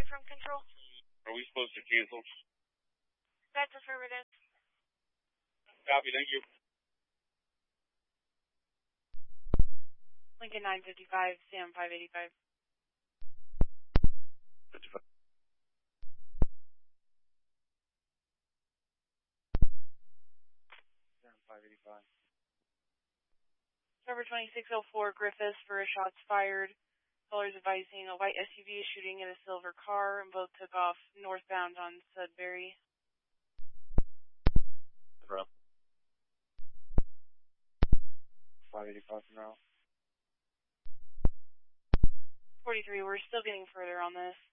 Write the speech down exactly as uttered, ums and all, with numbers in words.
from control. Are we supposed to cancel? That's affirmative. Copy, thank you. Lincoln nine fifty-five, Sam five eighty-five. fifty-five. Sam five eighty-five. Server twenty-six oh four, Griffiths for shots fired. Callers advising a white S U V is shooting at a silver car, and both took off northbound on Sudbury. five eighty-five from now. forty-three, we're still getting further on this.